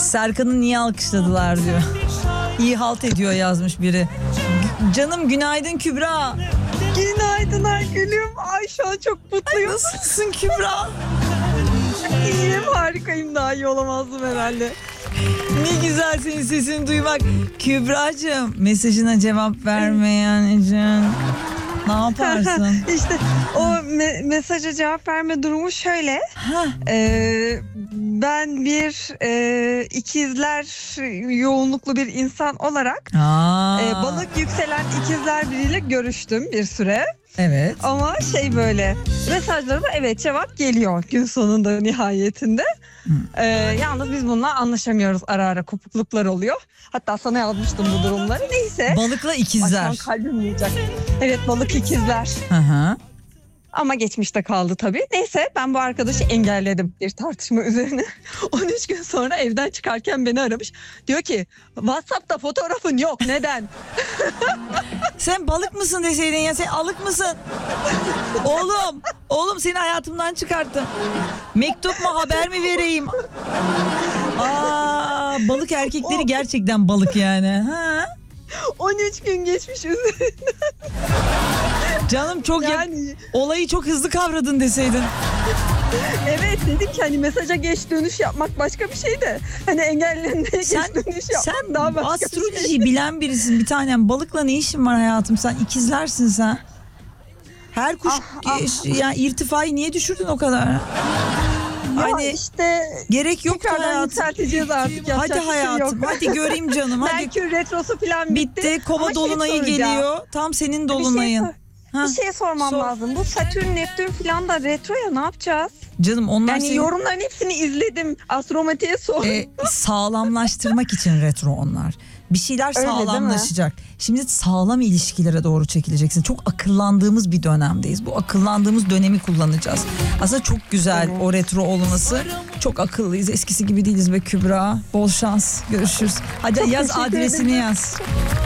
Serkan'ı niye alkışladılar diyor. İyi halt ediyor yazmış biri. Canım günaydın Kübra. Günaydın Ergül'üm. Ay şu an çok mutluyum. Nasılsın Kübra? İyiyim, harikayım, daha iyi olamazdım herhalde. Ne güzel senin sesini duymak. Kübracığım mesajına cevap vermeyen Ecen. Ne yaparsın? İşte o mesaja cevap verme durumu şöyle. Ben bir ikizler yoğunluklu bir insan olarak balık yükselen ikizler biriyle görüştüm bir süre. Evet. Ama böyle mesajlarıma evet cevap geliyor gün sonunda nihayetinde. Yalnız biz bununla anlaşamıyoruz, ara ara kopukluklar oluyor. Hatta sana yazmıştım bu durumları. Neyse. Balıkla ikizler. Ay, şu an kalbim yiyecek. Evet, balık ikizler. Hı. Ama geçmişte kaldı tabii. Neyse, ben bu arkadaşı engelledim bir tartışma üzerine. 13 gün sonra evden çıkarken beni aramış. Diyor ki WhatsApp'ta fotoğrafın yok, neden? Sen balık mısın deseydin ya, sen alık mısın? Oğlum seni hayatımdan çıkarttım. Mektup mu, haber mi vereyim? Balık erkekleri gerçekten balık yani. 13 gün geçmiş üzerinden. Canım çok yani... olayı çok hızlı kavradın deseydin. Evet, dedim ki hani mesaja geç dönüş yapmak başka bir şey de hani engellenmeye geç dönüş yapmak sen daha başka astrolojiyi bir şey. bilen birisin bir tanem. Balıkla ne işin var hayatım, sen ikizlersin sen. Her kuş yani irtifayı niye düşürdün o kadar? Hani işte gerek yoktu tekrardan hayatım. Yükselteceğiz artık. Hadi hayatım, hadi göreyim canım. Hadi. Merkür retrosu falan bitti. Kova dolunayı geliyor. Tam senin dolunayın. Bir şey sormam lazım. Bu Satürn, Neptün falan da retro ya, ne yapacağız? Canım onlar yani yorumların hepsini izledim. Astromatiğe sordum. Sağlamlaştırmak için retro onlar. Bir şeyler sağlamlaşacak. Şimdi sağlam ilişkilere doğru çekileceksin. Çok akıllandığımız bir dönemdeyiz. Bu akıllandığımız dönemi kullanacağız. Aslında çok güzel o retro olması. Çok akıllıyız. Eskisi gibi değiliz be Kübra. Bol şans. Görüşürüz. Hadi çok yaz, adresini yaz.